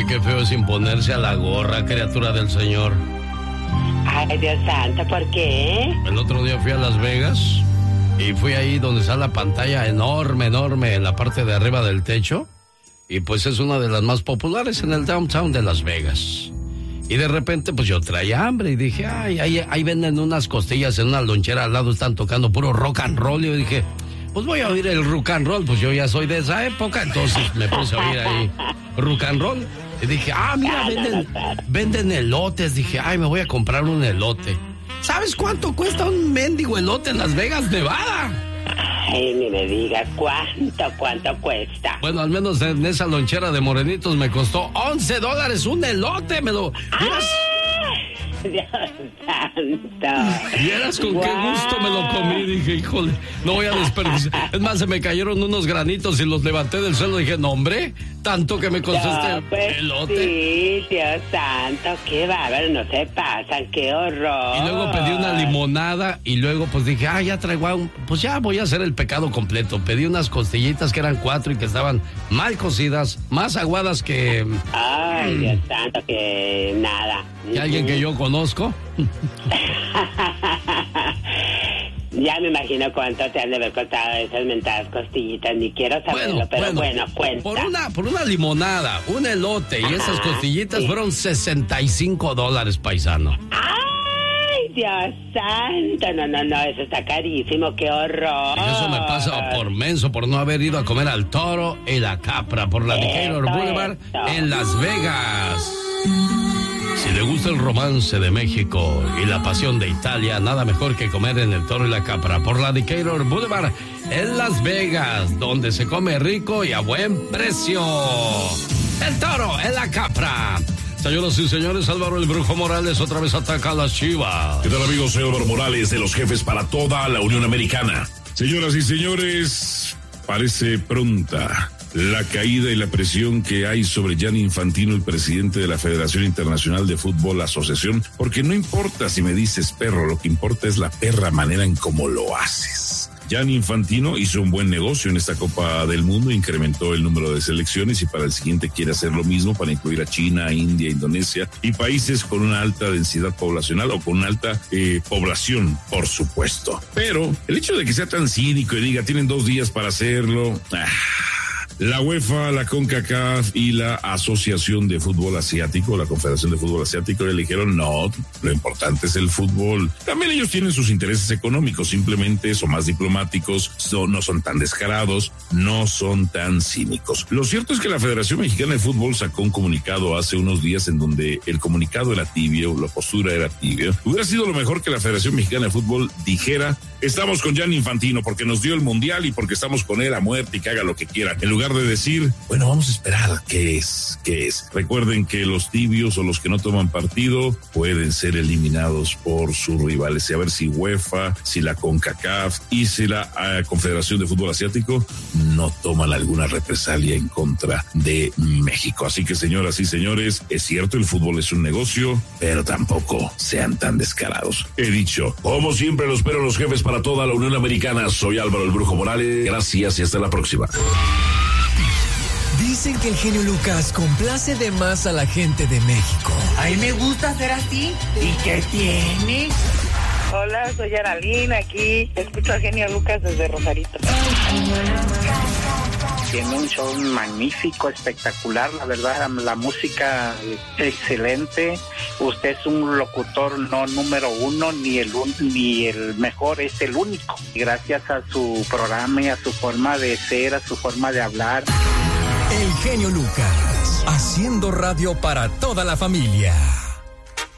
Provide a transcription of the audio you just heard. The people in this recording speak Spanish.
Oye, qué feo es imponerse a la gorra, criatura del Señor. Ay, Dios santo, ¿por qué? El otro día fui a Las Vegas y fui ahí donde está la pantalla enorme en la parte de arriba del techo. Y pues es una de las más populares en el downtown de Las Vegas. Y de repente pues yo traía hambre y dije, ay, ahí venden unas costillas en una lonchera al lado, están tocando puro rock and roll. Y yo dije, pues voy a oír el rock and roll, pues yo ya soy de esa época, entonces me puse a oír ahí rock and roll. Y dije, mira, venden elotes. Dije, ay, me voy a comprar un elote. ¿Sabes cuánto cuesta un mendigo elote en Las Vegas, Nevada? Ay, ni me digas cuánto cuesta. Bueno, al menos en esa lonchera de morenitos me costó $11 un elote. Me lo... Dios santo. Vieras con qué gusto me lo comí. Dije, híjole, no voy a desperdiciar. Es más, se me cayeron unos granitos y los levanté del suelo. Dije, no, hombre, tanto que me costó este elote. Sí, Dios santo, qué bárbaro, no se pasan, qué horror. Y luego pedí una limonada y luego pues dije, ya traigo pues ya voy a hacer el pecado completo. Pedí unas costillitas que eran 4 y que estaban mal cocidas, más aguadas que... Ay, Dios santo, que nada. Que alguien que yo conozco. Ya me imagino cuánto te han de haber costado esas mentadas costillitas, ni quiero saberlo, pero bueno, cuenta. Por una limonada, un elote y esas costillitas fueron $65, paisano. ¡Ay, Dios santo! No, eso está carísimo, qué horror. Y eso me pasa por menso, por no haber ido a comer al Toro y la Capra por la Decatur Boulevard en Las Vegas. Si le gusta el romance de México y la pasión de Italia, nada mejor que comer en el Toro y la Capra por la Decatur Boulevard en Las Vegas, donde se come rico y a buen precio. El Toro en la Capra. Señoras y señores, Álvaro el Brujo Morales otra vez ataca a las Chivas. ¿Qué tal, amigos? Soy Álvaro Morales de los Jefes para toda la Unión Americana. Señoras y señores, parece pronta la caída y la presión que hay sobre Gianni Infantino, el presidente de la Federación Internacional de Fútbol Asociación, porque no importa si me dices perro, lo que importa es la perra manera en cómo lo haces. Gianni Infantino hizo un buen negocio en esta Copa del Mundo, incrementó el número de selecciones y para el siguiente quiere hacer lo mismo para incluir a China, India, Indonesia y países con una alta densidad poblacional o con una alta población, por supuesto. Pero el hecho de que sea tan cínico y diga tienen 2 días para hacerlo... La UEFA, la CONCACAF y la Asociación de Fútbol Asiático, la Confederación de Fútbol Asiático, le dijeron no, lo importante es el fútbol. También ellos tienen sus intereses económicos, simplemente son más diplomáticos, no son tan descarados, no son tan cínicos. Lo cierto es que la Federación Mexicana de Fútbol sacó un comunicado hace unos días en donde el comunicado era tibio, la postura era tibia. Hubiera sido lo mejor que la Federación Mexicana de Fútbol dijera, estamos con Gianni Infantino porque nos dio el mundial y porque estamos con él a muerte y que haga lo que quiera. En lugar de decir, bueno, vamos a esperar qué es. Recuerden que los tibios o los que no toman partido pueden ser eliminados por sus rivales. Y a ver si UEFA, si la CONCACAF y si la Confederación de Fútbol Asiático no toman alguna represalia en contra de México. Así que, señoras y señores, es cierto, el fútbol es un negocio, pero tampoco sean tan descarados. He dicho, como siempre, los espero los jefes para toda la Unión Americana. Soy Álvaro el Brujo Morales. Gracias y hasta la próxima. Dicen que el genio Lucas complace de más a la gente de México. A mí me gusta ser así. ¿Y qué tiene? Hola, soy Aralina, aquí escucho al genio Lucas desde Rosarito. Tiene un show magnífico, espectacular, la verdad, la música excelente. Usted es un locutor no número 1, ni el mejor, es el único. Gracias a su programa y a su forma de ser, a su forma de hablar. El genio Lucas, haciendo radio para toda la familia.